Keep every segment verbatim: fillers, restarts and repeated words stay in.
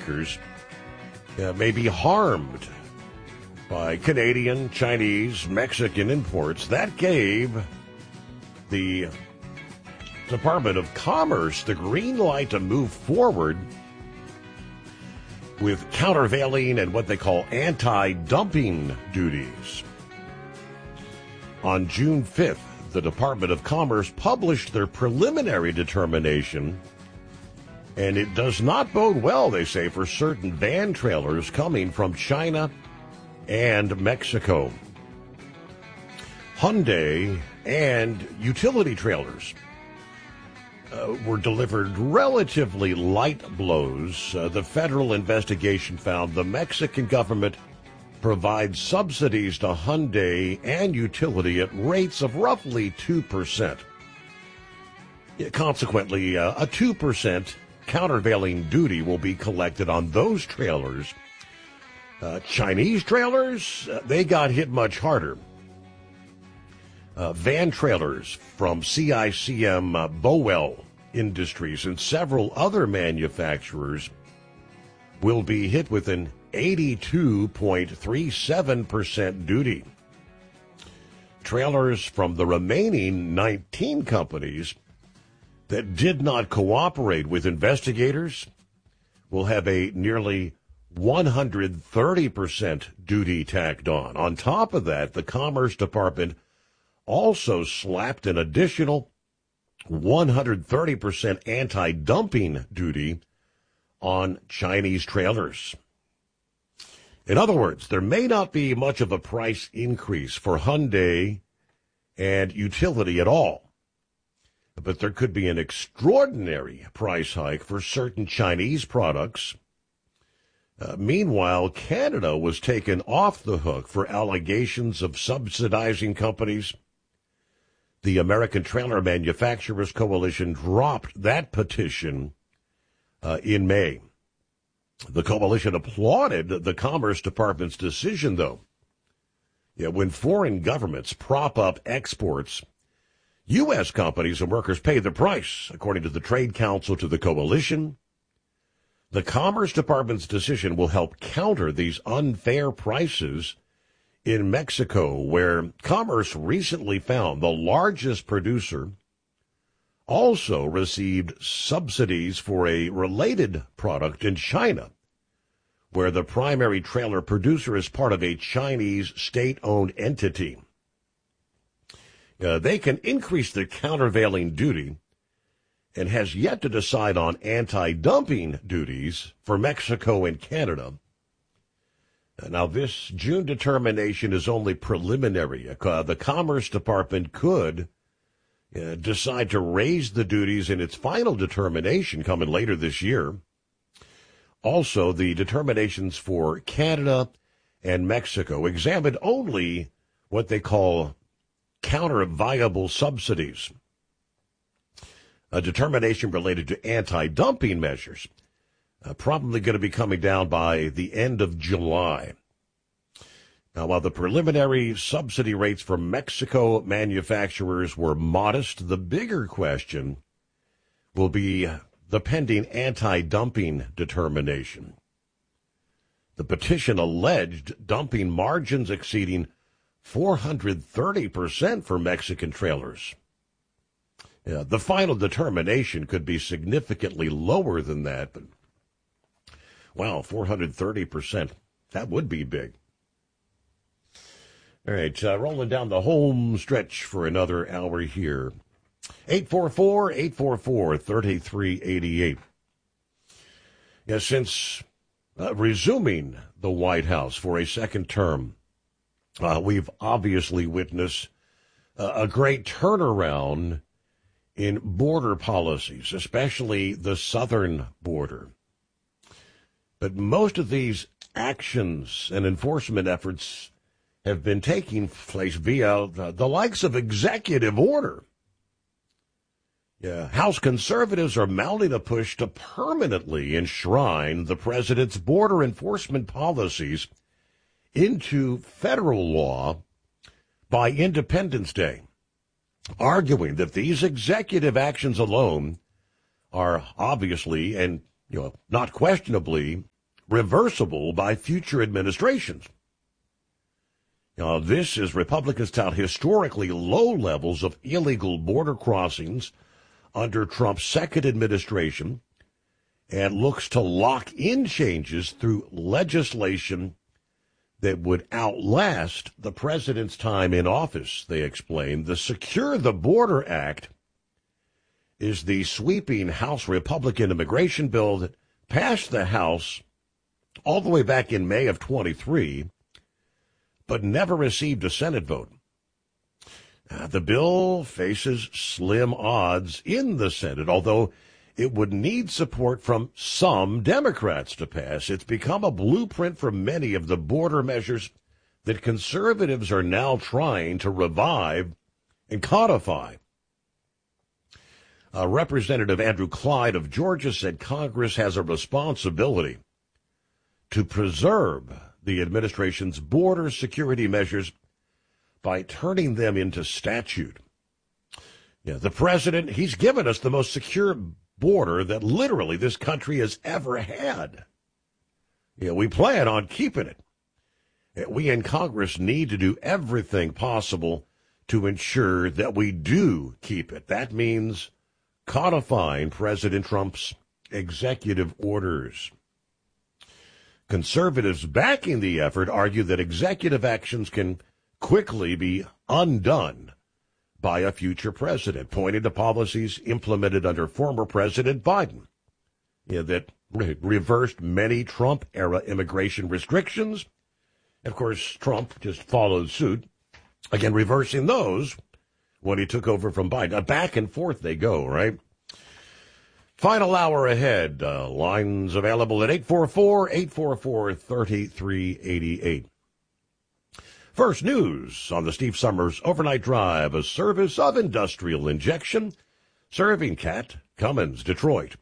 automakers uh, may be harmed by Canadian, Chinese, Mexican imports. That gave the Department of Commerce the green light to move forward with countervailing and what they call anti-dumping duties. On June fifth, the Department of Commerce published their preliminary determination, and it does not bode well, they say, for certain van trailers coming from China and Mexico. Hyundai and utility trailers uh, were delivered relatively light blows. Uh, the federal investigation found the Mexican government provides subsidies to Hyundai and utility at rates of roughly two percent. Consequently, uh, a two percent countervailing duty will be collected on those trailers. Uh, Chinese trailers, uh, they got hit much harder. Uh, van trailers from C I C M, uh, Bowell Industries, and several other manufacturers will be hit with an eighty-two point three seven percent duty. Trailers from the remaining nineteen companies that did not cooperate with investigators will have a nearly one hundred thirty percent duty tacked on. On top of that, the Commerce Department also slapped an additional one hundred thirty percent anti-dumping duty on Chinese trailers. In other words, there may not be much of a price increase for Hyundai and utility at all, but there could be an extraordinary price hike for certain Chinese products. Uh, meanwhile, Canada was taken off the hook for allegations of subsidizing companies. The American Trailer Manufacturers Coalition dropped that petition uh, in May. The coalition applauded the Commerce Department's decision, though. Yeah, when foreign governments prop up exports, U S companies and workers pay the price, according to the Trade Council to the coalition. The Commerce Department's decision will help counter these unfair prices in Mexico, where Commerce recently found the largest producer also received subsidies for a related product in China, where the primary trailer producer is part of a Chinese state-owned entity. Uh, they can increase the countervailing duty and has yet to decide on anti-dumping duties for Mexico and Canada. Now, this June determination is only preliminary. Uh, the Commerce Department could uh, decide to raise the duties in its final determination coming later this year. Also, the determinations for Canada and Mexico examined only what they call counter-viable subsidies, a determination related to anti-dumping measures, uh, probably going to be coming down by the end of July. Now, while the preliminary subsidy rates for Mexico manufacturers were modest, the bigger question will be the pending anti-dumping determination. The petition alleged dumping margins exceeding four hundred thirty percent for Mexican trailers. Yeah, the final determination could be significantly lower than that, but, wow, four hundred thirty percent. That would be big. All right, uh, rolling down the home stretch for another hour here. eight four four, eight four four, three three eight eight. Yeah, since uh, resuming the White House for a second term, uh, we've obviously witnessed uh, a great turnaround in border policies, especially the southern border. But most of these actions and enforcement efforts have been taking place via the, the likes of executive order. Yeah, House conservatives are mounting a push to permanently enshrine the president's border enforcement policies into federal law by Independence Day, arguing that these executive actions alone are obviously and you know not questionably reversible by future administrations. Now, this is Republicans tout historically low levels of illegal border crossings under Trump's second administration and looks to lock in changes through legislation that would outlast the president's time in office, they explained. The Secure the Border Act is the sweeping House Republican immigration bill that passed the House all the way back in May of twenty-three, but never received a Senate vote. Uh, the bill faces slim odds in the Senate, although it would need support from some Democrats to pass. It's become a blueprint for many of the border measures that conservatives are now trying to revive and codify. Uh, Representative Andrew Clyde of Georgia said Congress has a responsibility to preserve the administration's border security measures by turning them into statute. Yeah, the president, he's given us the most secure border that literally this country has ever had. Yeah, we plan on keeping it. We in Congress need to do everything possible to ensure that we do keep it. That means codifying President Trump's executive orders. Conservatives backing the effort argue that executive actions can quickly be undone by a future president, pointing to policies implemented under former President Biden, you know, that re- reversed many Trump-era immigration restrictions. Of course, Trump just followed suit, again, reversing those when he took over from Biden. Uh, back and forth they go, right? Final hour ahead. Uh, lines available at eight four four, eight four four, three three eight eight. First news on the Steve Summers Overnight Drive, a service of Industrial Injection, serving Cat, Cummins, Detroit.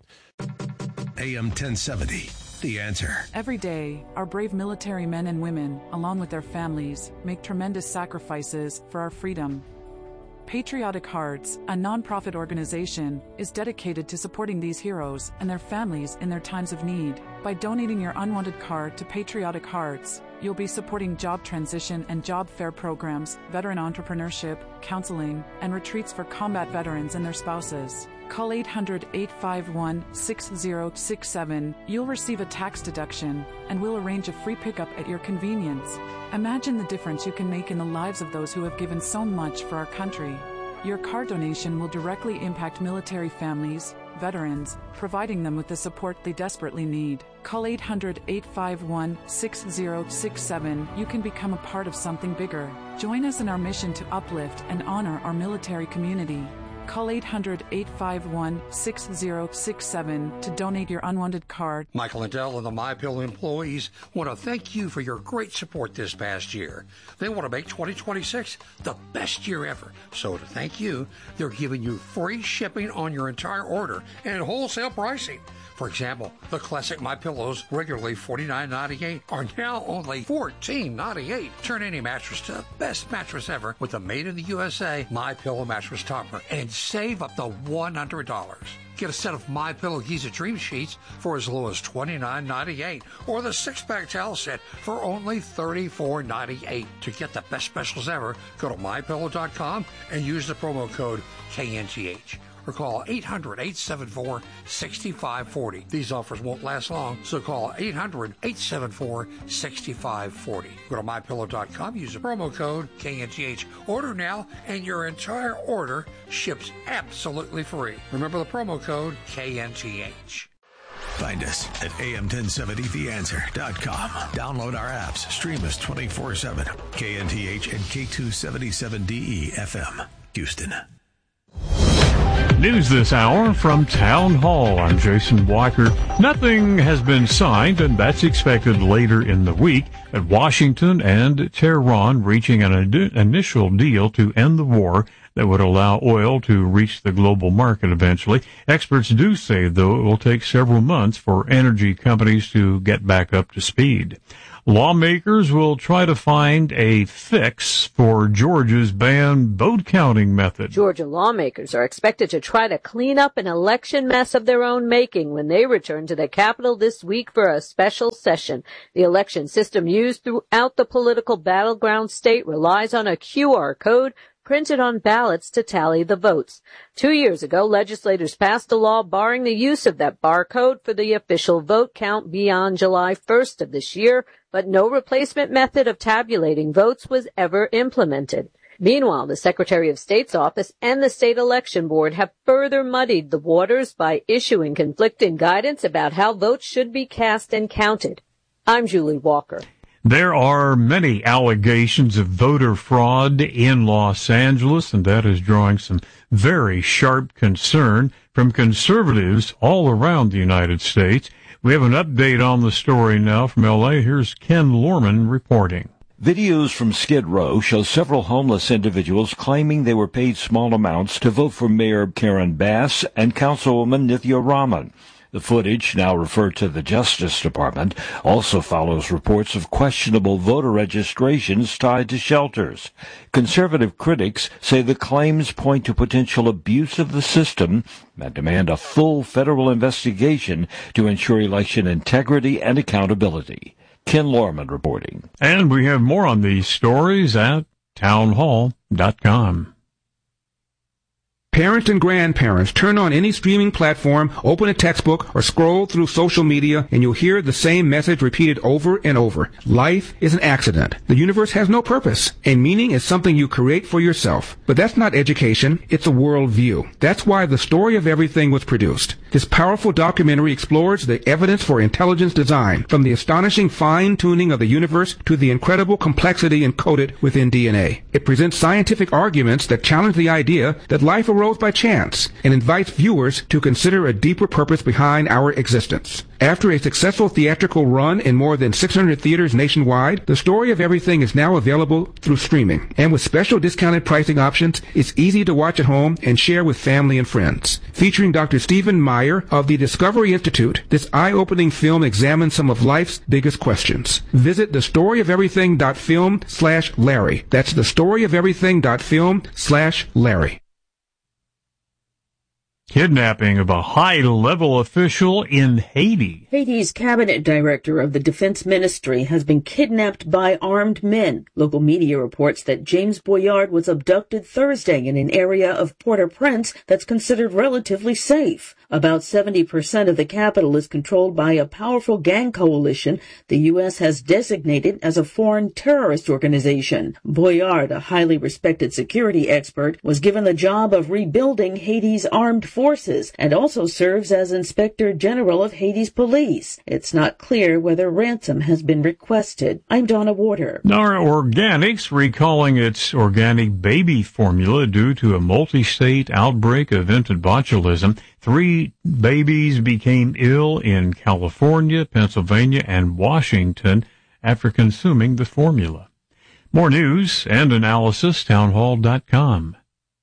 A M ten seventy, The Answer. Every day, our brave military men and women, along with their families, make tremendous sacrifices for our freedom. Patriotic Hearts, a nonprofit organization, is dedicated to supporting these heroes and their families in their times of need. By donating your unwanted card to Patriotic Hearts, you'll be supporting job transition and job fair programs, veteran entrepreneurship, counseling, and retreats for combat veterans and their spouses. Call eight hundred, eight five one, six zero six seven. You'll receive a tax deduction, and we'll arrange a free pickup at your convenience. Imagine the difference you can make in the lives of those who have given so much for our country. Your card donation will directly impact military families, veterans, providing them with the support they desperately need. Call eight hundred, eight five one, six zero six seven. You can become a part of something bigger. Join us in our mission to uplift and honor our military community. Call eight hundred, eight five one, six zero six seven to donate your unwanted card. Michael Lindell and the MyPillow employees want to thank you for your great support this past year. They want to make twenty twenty-six the best year ever. So to thank you, they're giving you free shipping on your entire order and wholesale pricing. For example, the classic MyPillows, regularly forty-nine ninety-eight, are now only fourteen ninety-eight. Turn any mattress to the best mattress ever with the made in the U S A MyPillow mattress topper and save up to one hundred dollars. Get a set of MyPillow Giza Dream Sheets for as low as twenty-nine ninety-eight, or the six-pack towel set for only thirty-four ninety-eight. To get the best specials ever, go to my pillow dot com and use the promo code K N T H. Or call eight hundred, eight seven four, six five four zero. These offers won't last long, so call eight hundred, eight seven four, six five four zero. Go to my pillow dot com, use the promo code K N T H. Order now, and your entire order ships absolutely free. Remember the promo code K N T H. Find us at A M ten seventy the answer dot com. Download our apps. Stream us twenty-four seven. K N T H and K two seventy-seven D E F M, Houston. News this hour from Town Hall. I'm Jason Walker. Nothing has been signed, and that's expected later in the week, at Washington and Tehran reaching an ad- initial deal to end the war that would allow oil to reach the global market eventually. Experts do say, though, it will take several months for energy companies to get back up to speed. Lawmakers will try to find a fix for Georgia's banned vote counting method. Georgia lawmakers are expected to try to clean up an election mess of their own making when they return to the Capitol this week for a special session. The election system used throughout the political battleground state relies on a Q R code printed on ballots to tally the votes. Two years ago, legislators passed a law barring the use of that barcode for the official vote count beyond July first of this year, but no replacement method of tabulating votes was ever implemented. Meanwhile, the Secretary of State's office and the State Election Board have further muddied the waters by issuing conflicting guidance about how votes should be cast and counted. I'm Julie Walker. There are many allegations of voter fraud in Los Angeles, and that is drawing some very sharp concern from conservatives all around the United States. We have an update on the story now from L A. Here's Ken Lorman reporting. Videos from Skid Row show several homeless individuals claiming they were paid small amounts to vote for Mayor Karen Bass and Councilwoman Nithya Raman. The footage, now referred to the Justice Department, also follows reports of questionable voter registrations tied to shelters. Conservative critics say the claims point to potential abuse of the system and demand a full federal investigation to ensure election integrity and accountability. Ken Lorman reporting. And we have more on these stories at town hall dot com. Parents and grandparents, turn on any streaming platform, open a textbook, or scroll through social media, and you'll hear the same message repeated over and over. Life is an accident. The universe has no purpose, and meaning is something you create for yourself. But that's not education, it's a worldview. That's why The Story of Everything was produced. This powerful documentary explores the evidence for intelligence design, from the astonishing fine-tuning of the universe to the incredible complexity encoded within D N A. It presents scientific arguments that challenge the idea that life arose by chance and invites viewers to consider a deeper purpose behind our existence. After a successful theatrical run in more than six hundred theaters nationwide, The Story of Everything is now available through streaming. And with special discounted pricing options, it's easy to watch at home and share with family and friends. Featuring Doctor Stephen Meyer of the Discovery Institute, this eye-opening film examines some of life's biggest questions. Visit thestoryofeverything.film slash Larry. That's thestoryofeverything.film slash Larry. Kidnapping of a high-level official in Haiti. Haiti's cabinet director of the defense ministry has been kidnapped by armed men. Local media reports that James Boyard was abducted Thursday in an area of Port-au-Prince that's considered relatively safe. About seventy percent of the capital is controlled by a powerful gang coalition the U S has designated as a foreign terrorist organization. Boyard, a highly respected security expert, was given the job of rebuilding Haiti's armed forces and also serves as Inspector General of Haiti's police. It's not clear whether ransom has been requested. I'm Donna Warder. Nara Organics recalling its organic baby formula due to a multi-state outbreak of infant botulism. Three babies became ill in California, Pennsylvania, and Washington after consuming the formula. More news and analysis, town hall dot com.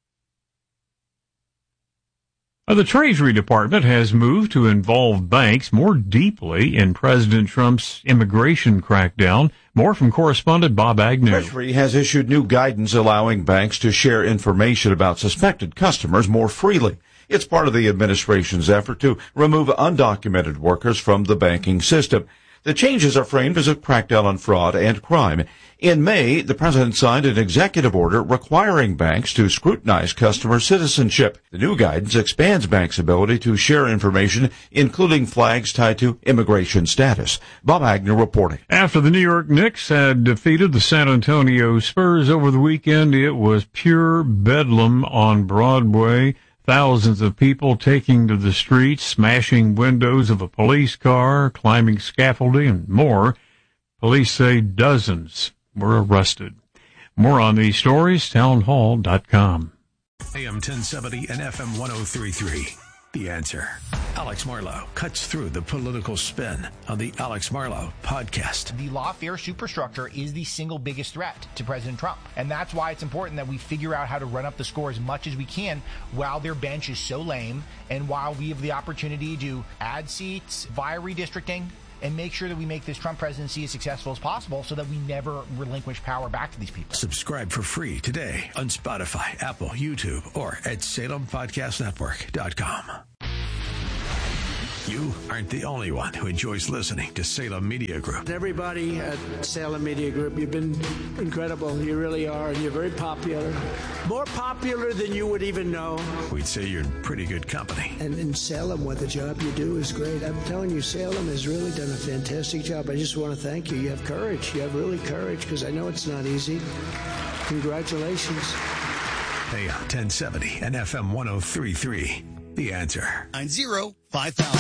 The Treasury Department has moved to involve banks more deeply in President Trump's immigration crackdown. More from correspondent Bob Agnew. Treasury has issued new guidance allowing banks to share information about suspected customers more freely. It's part of the administration's effort to remove undocumented workers from the banking system. The changes are framed as a crackdown on fraud and crime. In May, the president signed an executive order requiring banks to scrutinize customer citizenship. The new guidance expands banks' ability to share information, including flags tied to immigration status. Bob Agnew reporting. After the New York Knicks had defeated the San Antonio Spurs over the weekend, it was pure bedlam on Broadway. Thousands of people taking to the streets, smashing windows of a police car, climbing scaffolding, and more. Police say dozens were arrested. More on these stories, town hall dot com. A M ten seventy and F M one oh three point three. The Answer. Alex Marlow cuts through the political spin on the Alex Marlow podcast. The lawfare superstructure is the single biggest threat to President Trump. And that's why it's important that we figure out how to run up the score as much as we can while their bench is so lame and while we have the opportunity to add seats via redistricting and make sure that we make this Trump presidency as successful as possible so that we never relinquish power back to these people. Subscribe for free today on Spotify, Apple, YouTube, or at Salem Podcast Network dot com. You aren't the only one who enjoys listening to Salem Media Group. Everybody at Salem Media Group, you've been incredible. You really are, and you're very popular. More popular than you would even know. We'd say you're in pretty good company. And in Salem, what the job you do is great. I'm telling you, Salem has really done a fantastic job. I just want to thank you. You have courage. You have really courage, because I know it's not easy. Congratulations. A M ten seventy and F M one oh three point three. The Answer. nine zero five thousand.